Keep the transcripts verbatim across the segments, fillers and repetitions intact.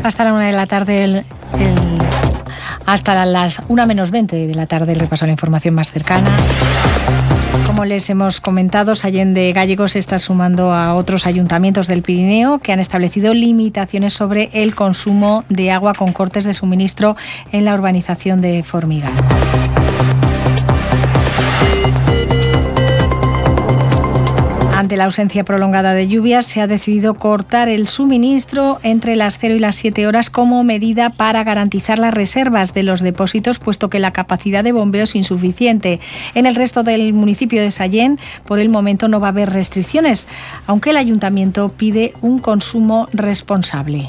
Hasta la una de la tarde, el, el, hasta las una menos veinte de la tarde, el repaso a la información más cercana. Como les hemos comentado, Sallén de Gállego se está sumando a otros ayuntamientos del Pirineo que han establecido limitaciones sobre el consumo de agua con cortes de suministro en la urbanización de Formigal. Ante la ausencia prolongada de lluvias, se ha decidido cortar el suministro entre las cero y las siete horas como medida para garantizar las reservas de los depósitos, puesto que la capacidad de bombeo es insuficiente. En el resto del municipio de Sallén, por el momento no va a haber restricciones, aunque el ayuntamiento pide un consumo responsable.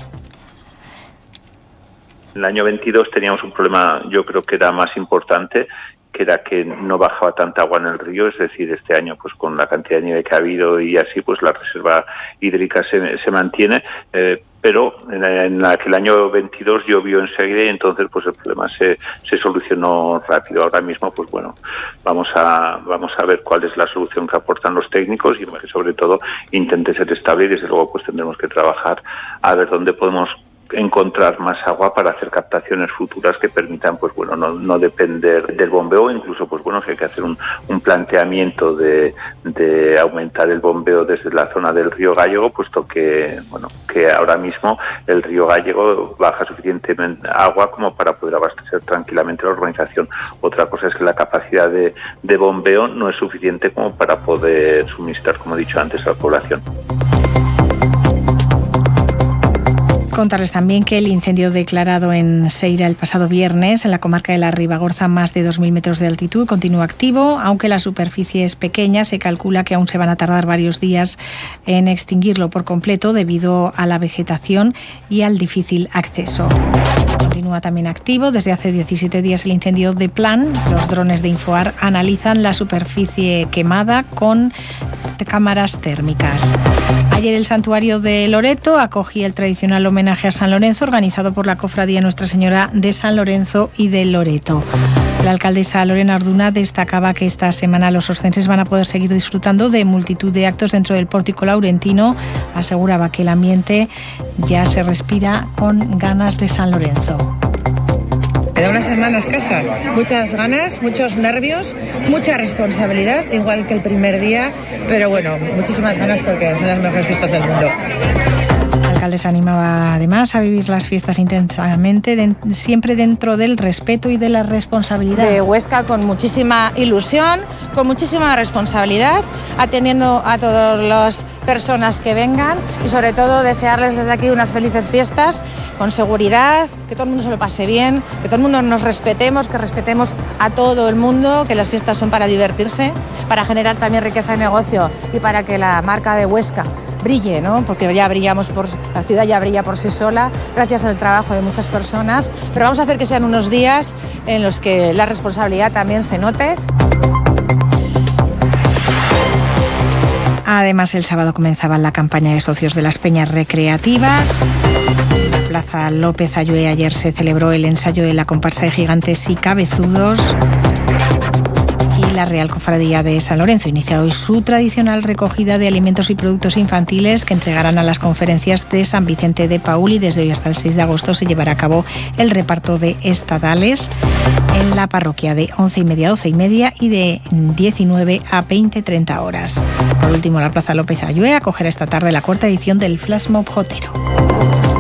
El año veintidós teníamos un problema, yo creo que era más importante, que era que no bajaba tanta agua en el río, es decir, este año pues con la cantidad de nieve que ha habido y así, pues la reserva hídrica se, se mantiene, eh, pero en, en la que el año veintidós llovió enseguida y entonces pues el problema se, se solucionó rápido. Ahora mismo pues bueno, vamos a vamos a ver cuál es la solución que aportan los técnicos y sobre todo intente ser estable y desde luego pues tendremos que trabajar a ver dónde podemos encontrar más agua para hacer captaciones futuras que permitan pues bueno no, no depender del bombeo, incluso pues bueno si hay que hacer un, un planteamiento de, de aumentar el bombeo desde la zona del río Gállego, puesto que bueno que ahora mismo el río Gállego baja suficientemente agua como para poder abastecer tranquilamente la urbanización. Otra cosa es que la capacidad de, de bombeo no es suficiente como para poder suministrar, como he dicho antes, a la población. Contarles también que el incendio declarado en Seira el pasado viernes, en la comarca de la Ribagorza, más de dos mil metros de altitud, continúa activo. Aunque la superficie es pequeña, se calcula que aún se van a tardar varios días en extinguirlo por completo debido a la vegetación y al difícil acceso. Continúa también activo desde hace diecisiete días el incendio de Plan. Los drones de Infoar analizan la superficie quemada con cámaras térmicas. Ayer el santuario de Loreto acogía el tradicional homenaje a San Lorenzo organizado por la Cofradía Nuestra Señora de San Lorenzo y de Loreto. La alcaldesa Lorena Arduna destacaba que esta semana los oscenses van a poder seguir disfrutando de multitud de actos dentro del pórtico laurentino. Aseguraba que el ambiente ya se respira con ganas de San Lorenzo. Queda una semana escasa, muchas ganas, muchos nervios, mucha responsabilidad, igual que el primer día, pero bueno, muchísimas ganas porque son las mejores fiestas del mundo. El alcalde se animaba además a vivir las fiestas intensamente, de, siempre dentro del respeto y de la responsabilidad. De Huesca con muchísima ilusión, con muchísima responsabilidad, atendiendo a todas las personas que vengan y sobre todo desearles desde aquí unas felices fiestas con seguridad, que todo el mundo se lo pase bien, que todo el mundo nos respetemos, que respetemos a todo el mundo, que las fiestas son para divertirse, para generar también riqueza de negocio y para que la marca de Huesca brille, ¿no? Porque ya brillamos por, la ciudad ya brilla por sí sola, gracias al trabajo de muchas personas, pero vamos a hacer que sean unos días en los que la responsabilidad también se note. Además, el sábado comenzaba la campaña de socios de las peñas recreativas. En la Plaza López Ayué ayer se celebró el ensayo de la comparsa de gigantes y cabezudos. Y la Real Cofradía de San Lorenzo inicia hoy su tradicional recogida de alimentos y productos infantiles que entregarán a las conferencias de San Vicente de Paúl, y desde hoy hasta el seis de agosto se llevará a cabo el reparto de estadales en la parroquia de once y media a doce y media y de diecinueve a veinte treinta horas. Por último, la Plaza López Ayué acogerá esta tarde la cuarta edición del Flash Mob Jotero.